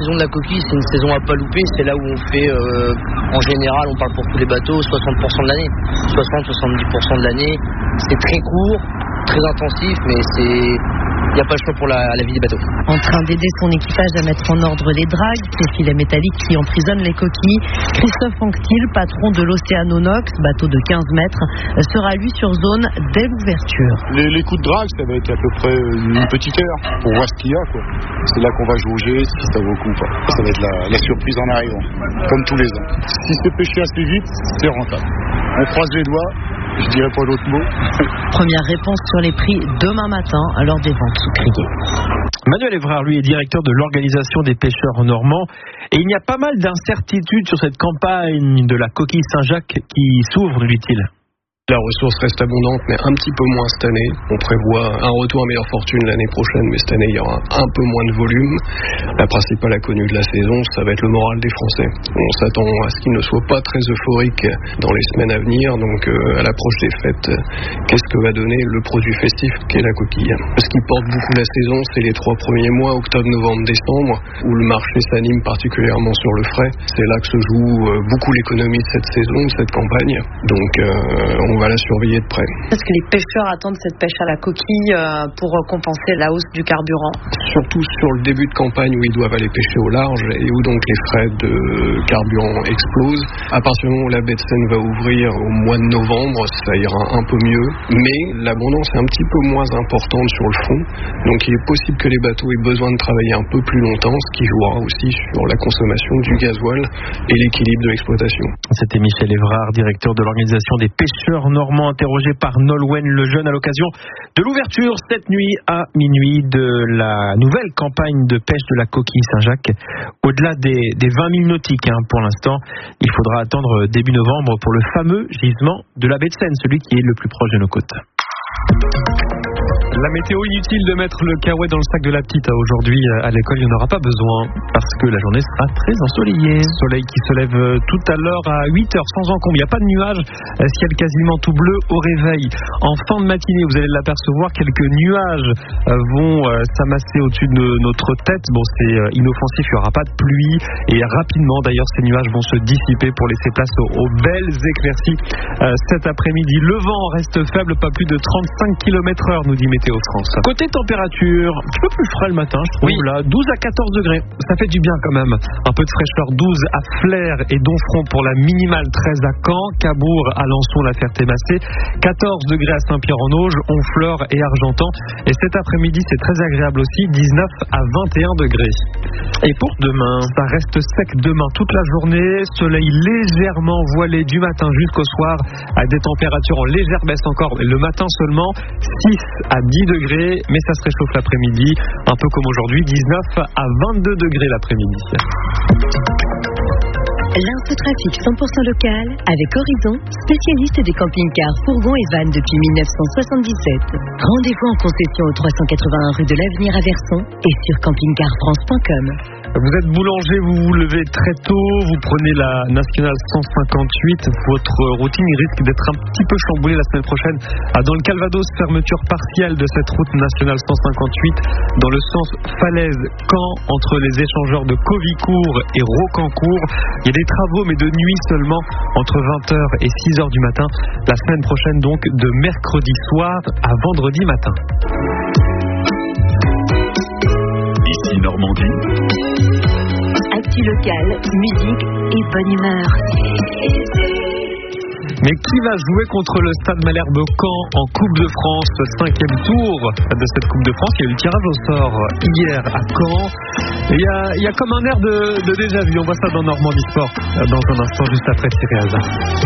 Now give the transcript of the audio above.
saison de la coquille, c'est une saison à pas louper. C'est là où on fait, en général, on parle pour tous les bateaux, 60% de l'année. 60-70% de l'année. C'est très court, très intensif, mais il n'y a pas le choix pour la vie des bateaux. En train d'aider son équipage à mettre en ordre les dragues, ces filets métalliques qui emprisonnent les coquilles, Christophe Anctil, patron de l'Océanonox, bateau de 15 mètres, sera lui sur zone dès l'ouverture. Les coups de drague, ça va être à peu près une petite heure pour voir ce qu'il y a, quoi. C'est là qu'on va jauger si ça vaut le coup ou pas. Ça va être la surprise en arrivant, comme tous les ans. Si c'est pêché assez vite, c'est rentable. On croise les doigts. Je dirais pas d'autres mots. Première réponse sur les prix demain matin lors des ventes sous criée. Manuel Evrard, lui, est directeur de l'organisation des pêcheurs normands. Et il y a pas mal d'incertitudes sur cette campagne de la coquille Saint-Jacques qui s'ouvre, nous dit-il. La ressource reste abondante, mais un petit peu moins cette année. On prévoit un retour à meilleure fortune l'année prochaine, mais cette année, il y aura un peu moins de volume. La principale inconnue de la saison, ça va être le moral des Français. On s'attend à ce qu'ils ne soient pas très euphoriques dans les semaines à venir. Donc, à l'approche des fêtes, qu'est-ce que va donner le produit festif qu'est la coquille ? Ce qui porte beaucoup la saison, c'est les 3 premiers mois, octobre, novembre, décembre, où le marché s'anime particulièrement sur le frais. C'est là que se joue beaucoup l'économie de cette saison, de cette campagne. Donc, on va la surveiller de près. Est-ce que les pêcheurs attendent cette pêche à la coquille pour compenser la hausse du carburant ? Surtout sur le début de campagne où ils doivent aller pêcher au large et où donc les frais de carburant explosent. À partir du moment où la baie de Seine va ouvrir au mois de novembre, ça ira un peu mieux, mais l'abondance est un petit peu moins importante sur le fond. Donc il est possible que les bateaux aient besoin de travailler un peu plus longtemps, ce qui jouera aussi sur la consommation du gasoil et l'équilibre de l'exploitation. C'était Michel Evrard, directeur de l'organisation des pêcheurs normands, interrogé par Nolwenn Lejeune à l'occasion de l'ouverture cette nuit à minuit de la nouvelle campagne de pêche de la coquille Saint-Jacques. Au-delà des 20 000 nautiques pour l'instant, il faudra attendre début novembre pour le fameux gisement de la baie de Seine, celui qui est le plus proche de nos côtes. La météo, inutile de mettre le caouet dans le sac de la petite. Aujourd'hui, à l'école, il n'y en aura pas besoin parce que la journée sera très ensoleillée. Soleil qui se lève tout à l'heure à 8h sans encombre. Il n'y a pas de nuages, ciel quasiment tout bleu au réveil. En fin de matinée, vous allez l'apercevoir, quelques nuages vont s'amasser au-dessus de notre tête. Bon, c'est inoffensif, il n'y aura pas de pluie. Et rapidement, d'ailleurs, ces nuages vont se dissiper pour laisser place aux belles éclaircies cet après-midi. Le vent reste faible, pas plus de 35 km/h, nous dit Météo France. Côté température, un petit peu plus frais le matin, je trouve. Oui. Là, 12 à 14 degrés. Ça fait du bien quand même. Un peu de fraîcheur, 12 à Flers et Donfront pour la minimale, 13 à Caen, Cabourg, Alençon, La Ferté-Massé, 14 degrés à Saint-Pierre-en-Auge, Honfleur et Argentan. Et cet après-midi, c'est très agréable aussi, 19 à 21 degrés. Et pour demain, ça reste sec demain toute la journée, soleil légèrement voilé du matin jusqu'au soir, à des températures en légère baisse encore le matin seulement, 6 à 10 degrés, mais ça se réchauffe l'après-midi, un peu comme aujourd'hui, 19 à 22 degrés l'après-midi. L'infotrafic 100% local avec Horizon, spécialiste des camping-cars, fourgons et vannes depuis 1977. Rendez-vous en concession au 381 rue de l'Avenir à Verson et sur campingcarfrance.com. Vous êtes boulanger, vous vous levez très tôt, vous prenez la nationale 158, votre routine risque d'être un petit peu chamboulée la semaine prochaine. Dans le Calvados, fermeture partielle de cette route nationale 158 dans le sens Falaise-Caen entre les échangeurs de Covicourt et Rocancourt. Il y a des travaux mais de nuit seulement entre 20h et 6h du matin. La semaine prochaine donc de mercredi soir à vendredi matin. Ici Normandie. Actu locale, musique et bonne humeur. Mais qui va jouer contre le Stade Malherbe Caen en Coupe de France, 5e tour de cette Coupe de France? Il y a eu le tirage au sort hier à Caen. Il y a comme un air de déjà vu. On voit ça dans Normandie Sport dans un instant juste après Thierry Hazard.